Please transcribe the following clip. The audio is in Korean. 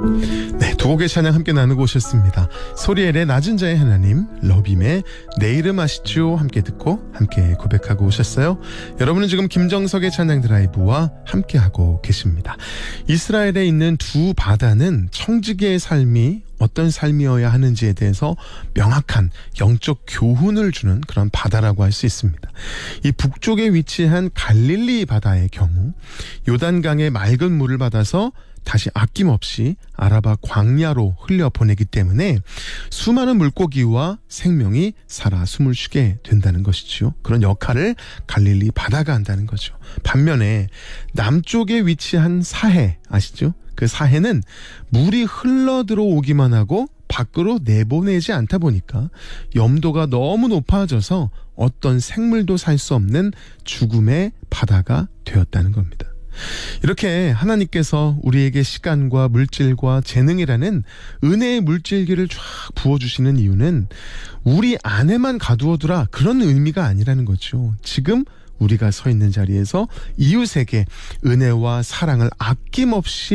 네, 두 곡의 찬양 함께 나누고 오셨습니다. 소리엘의 낮은 자의 하나님, 러빔의 내 이름 아시죠? 함께 듣고 함께 고백하고 오셨어요. 여러분은 지금 김정석의 찬양 드라이브와 함께하고 계십니다. 이스라엘에 있는 두 바다는 청지기의 삶이 어떤 삶이어야 하는지에 대해서 명확한 영적 교훈을 주는 그런 바다라고 할 수 있습니다. 이 북쪽에 위치한 갈릴리 바다의 경우 요단강의 맑은 물을 받아서 다시 아낌없이 아라바 광야로 흘려보내기 때문에 수많은 물고기와 생명이 살아 숨을 쉬게 된다는 것이죠. 그런 역할을 갈릴리 바다가 한다는 거죠. 반면에 남쪽에 위치한 사해 아시죠? 그 사해는 물이 흘러 들어오기만 하고 밖으로 내보내지 않다 보니까 염도가 너무 높아져서 어떤 생물도 살 수 없는 죽음의 바다가 되었다는 겁니다. 이렇게 하나님께서 우리에게 시간과 물질과 재능이라는 은혜의 물질기를 쫙 부어주시는 이유는 우리 안에만 가두어두라 그런 의미가 아니라는 거죠. 지금 우리가 서 있는 자리에서 이웃에게 은혜와 사랑을 아낌없이